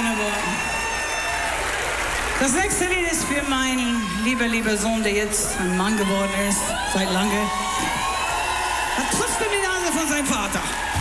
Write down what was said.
schöne Worte. Das nächste Lied ist für meinen lieber Sohn, der jetzt ein Mann geworden ist, seit lange. Hat trotzdem die Nase von seinem Vater.